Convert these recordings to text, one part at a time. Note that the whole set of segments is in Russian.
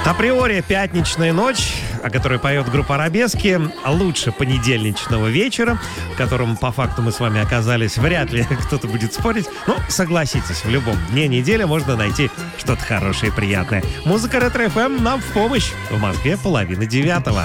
Априори пятничная ночь, о которой поет группа «Арабески», лучше понедельничного вечера, в котором по факту мы с вами оказались, вряд ли кто-то будет спорить. Но согласитесь, в любом дне недели можно найти что-то хорошее и приятное. Музыка Ретро-ФМ нам в помощь. В Москве 8:30.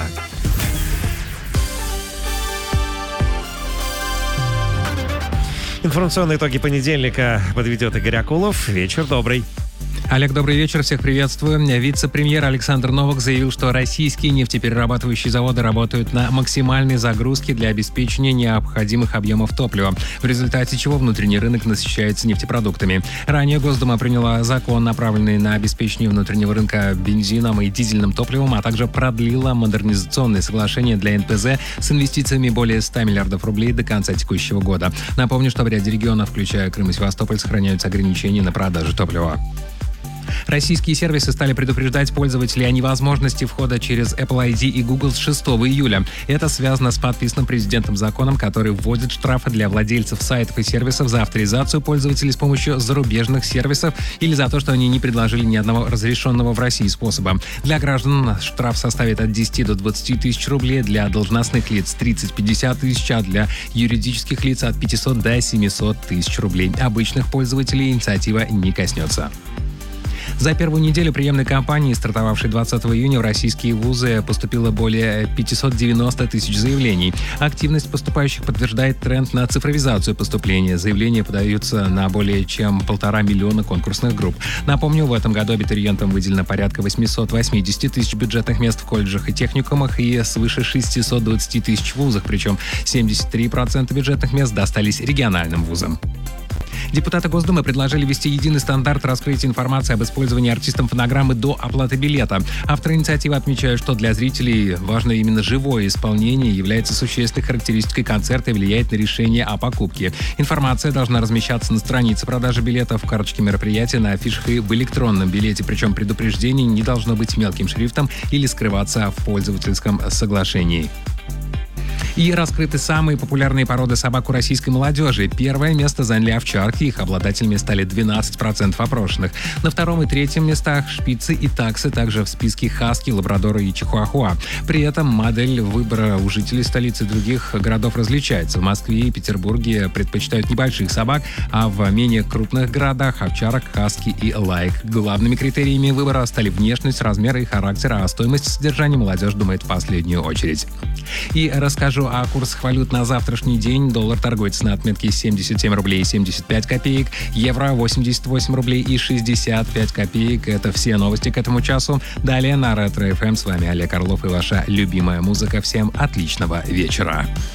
Информационные итоги понедельника подведет Игорь Акулов. Вечер добрый. Олег, добрый вечер, всех приветствую. Вице-премьер Александр Новак заявил, что российские нефтеперерабатывающие заводы работают на максимальной загрузке для обеспечения необходимых объемов топлива, в результате чего внутренний рынок насыщается нефтепродуктами. Ранее Госдума приняла закон, направленный на обеспечение внутреннего рынка бензином и дизельным топливом, а также продлила модернизационные соглашения для НПЗ с инвестициями более 100 миллиардов рублей до конца текущего года. Напомню, что в ряде регионов, включая Крым и Севастополь, сохраняются ограничения на продажу топлива. Российские сервисы стали предупреждать пользователей о невозможности входа через Apple ID и Google с 6 июля. Это связано с подписанным президентом законом, который вводит штрафы для владельцев сайтов и сервисов за авторизацию пользователей с помощью зарубежных сервисов или за то, что они не предложили ни одного разрешенного в России способа. Для граждан штраф составит от 10 до 20 тысяч рублей, для должностных лиц 30-50 тысяч, а для юридических лиц от 500 до 700 тысяч рублей. Обычных пользователей инициатива не коснется. За первую неделю приемной кампании, стартовавшей 20 июня, в российские вузы поступило более 590 тысяч заявлений. Активность поступающих подтверждает тренд на цифровизацию поступления. Заявления подаются на более чем 1,5 миллиона конкурсных групп. Напомню, в этом году абитуриентам выделено порядка 880 тысяч бюджетных мест в колледжах и техникумах и свыше 620 тысяч в вузах, причем 73% бюджетных мест достались региональным вузам. Депутаты Госдумы предложили ввести единый стандарт раскрытия информации об использовании артистом фонограммы до оплаты билета. Авторы инициативы отмечают, что для зрителей важно именно живое исполнение, является существенной характеристикой концерта и влияет на решение о покупке. Информация должна размещаться на странице продажи билетов, в карточке мероприятия, на афишах и в электронном билете, причем предупреждение не должно быть мелким шрифтом или скрываться в пользовательском соглашении. И раскрыты самые популярные породы собак у российской молодежи. Первое место заняли овчарки, их обладателями стали 12% опрошенных. На втором и третьем местах шпицы и таксы, также в списке хаски, лабрадоры и чихуахуа. При этом модель выбора у жителей столицы и других городов различается. В Москве и Петербурге предпочитают небольших собак, а в менее крупных городах овчарок, хаски и лайк. Главными критериями выбора стали внешность, размеры и характер, а стоимость содержания молодежь думает в последнюю очередь. И расскажу о курсах валют на завтрашний день. Доллар торгуется на отметке 77 рублей 75 копеек, евро 88 рублей и 65 копеек. Это все новости к этому часу. Далее на Ретро-ФМ с вами Олег Орлов и ваша любимая музыка. Всем отличного вечера.